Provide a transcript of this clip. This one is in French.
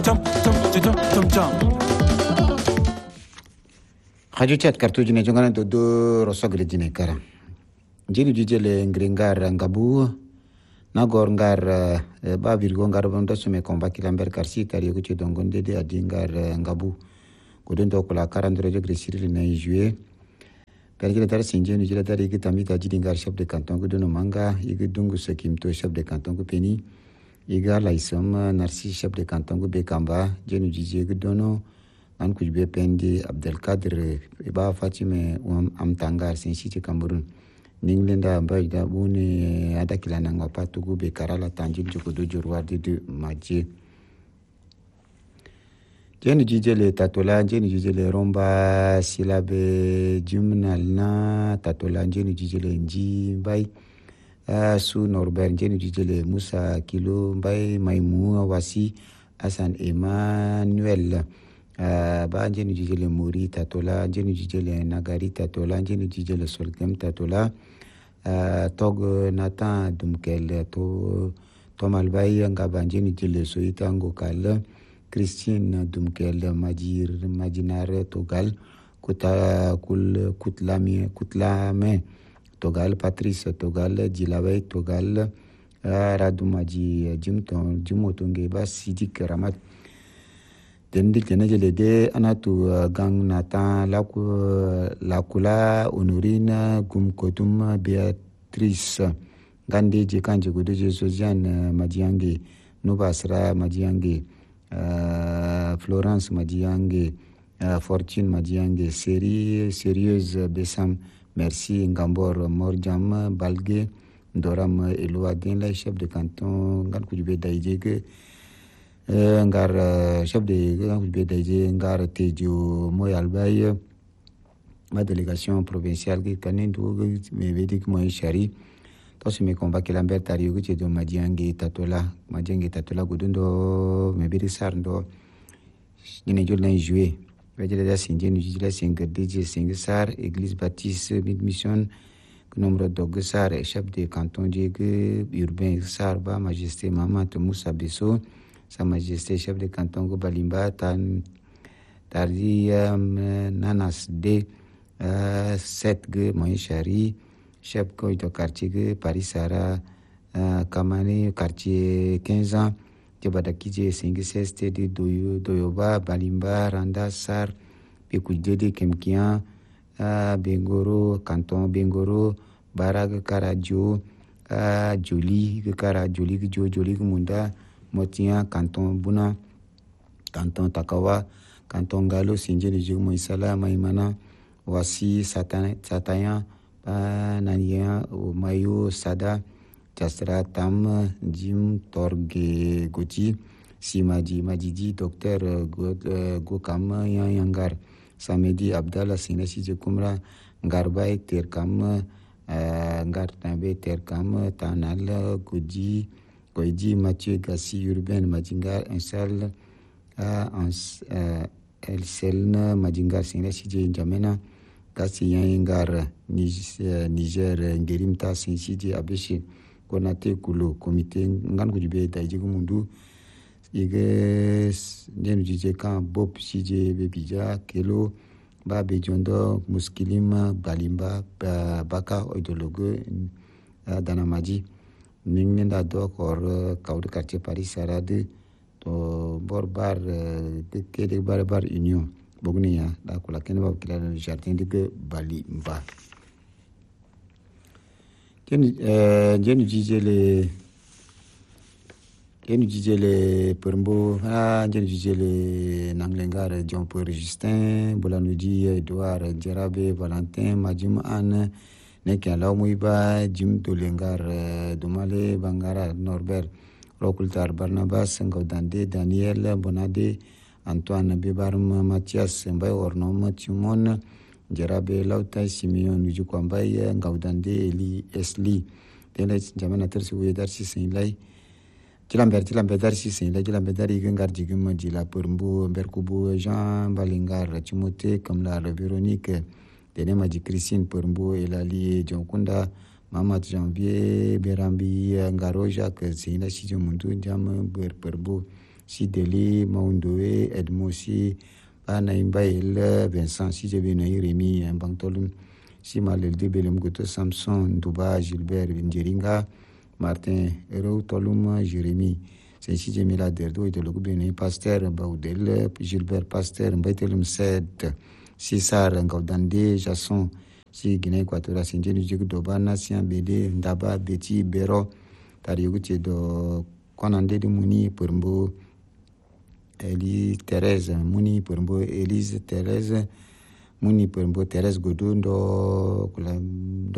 Radio chat kartu jine jongana do rosogre jine kara jini jijele ngringar ngabu nagor ngar ba virgo ngar bondo sume komba kilamber karsi tari ko ci dongonde de adingar ngabu ko den to kula 43 degré siril na juillet perjele tar sinjeni jele tar igi tamita jidingar chef de canton ko dono manga igi dungu sekimto chef de canton ko peni iga laisom narsi chef de canton ko bekamba jeni jije ko dono an kujbe pendi Abdelkader iba Fatime am tangar sin siti Cameroun ninglenda mbaida buni ada kilana ngapa tugu be karala tanjil joko do jorwa de maji jeni jijele tatola jeni jijele romba silabe jumnal na tatola jeni jijele nji bai su Norbert jeni jijele Musa Kilo bai Maimu Wasi Hassan Emmanuel ba njeni jijele Muri tatola njeni jijele Nagari tatola njeni jijele Solkem tatola tog Nathan Dumkel to malbai ngaba njeni jijele Soita Ngokal Christine Dumkel Majinar Togal Kutlame Togal Patrice Togal Jilawai Togal Radumaji Jimotonge ba Sidik Ramat Dendi kenajele de anatu gang nata lakula honorine gumkotum Beatrice gande je kanje gude je Soziane Madiange Nubasra Madiange Florence Madiange Fortune Madiange Sérieuse Bessam merci Ngambor Morjam Balge Doram Eloadin la chef de canton ngan kujube daijege ngar chef de BDG ngar tejo moyal bay ma délégation provinciale qui kanen do me vedik moy shari to se me combat que Lambert Tario qui do Madiange Tatola godundo me biri sarndo ni jol na jouer vejele da sinje ni jila singa DJ singa sar église baptiste mid mission nombre dog sar chef de canton de urbain sar ba majesté Maman Moussa Besso Sa Majesté chef de canton ko Balimba Tardi Nanas de 7 ge Moyen Chari chef ko de quartier ge Paris Sara Kamani quartier 15 ans Jabada Kije 5 de Doyoba Balimba Randa Sar Pekuje de Kemkian Bengoro canton Bengoro Barag Karajo Joli Kara Joli Joli Munda Motia, canton Buna, canton Takawa, canton Galo, Sinje de Jumo Isala, Maimana, Wasi, Sataya, Nania, Mayo, Sada, Jasra, Tam, Jim, Torge, Goti, Simaji, Majidi, Docteur Gokam, Yangar, Samedi, Abdallah, Sinasi, Kumra, Ngarbay, Terkam, Ngartambe, Terkam, Tanal, Godi, Koidi Mathieu Gassi Urbain Madingar Insal Elselna Madingar Sinasi Njamena Gassi Yangar Niger Ngerimta Sinsi Abeshi Konate Kulo Comité Ngan Kujibe Daiji Mundu Ige Nenu Jije Kan Bob Sije Bebija Kelo Ba Bejondo Muskilima Balimba Baka Oidologo Danamaji Ninginda dokor kaud quartier Paris Sarade to borbar de kede barbar union bogniya da kula ken ba kila jardin de Bali mba jenu jijele permbo jenu jijele nanglengar John Pierre Justin Bolanudi Edouard Jarabe Valentin Majim Anne Neke alaw muiba Jim Dolengar Dumale Bangara Norbert Rokultar Barnabas Ngaudande Daniel Bonade Antoine Bebarm Mathias Mbay Ornom Timon Jarabe Lauta Simeon Nujukwambay Ngaudande Eli Esli Tele Jamana Tersi Wedarsi Sinlay Jilamber Darsi Sinlay Jilamber Dari Gengar Jigum Jila Purmbu Berkubu Jean Balingar Timothée Kamla Véronique Tenema ji Christine Purmbo Elali Jonkunda Mamat Janvier Berambi Ngaro Jacques Sina Sijo Muntu Jam Perbo si Deli Maundoe Edmo si Bana Imbael Vincent si Jebino Rémi Bangtolum si Malel Debelum Goto Samson Duba Gilbert Ndjeringa Martin Ero Tolum Jérémy c'est si Jemila Derdo et de l'Ogubene Pasteur Baudel Gilbert Pasteur Mbatelum Sed César Ngaudande Jasson si Guinée Équatoriale Sindjeni Jig Dobana Sian Bede Ndaba Beti Bero Tarioguti do Konande de Muni Purmbo Elise Thérèse Muni Purmbo Elise Thérèse Muni Purmbo Thérèse Godundo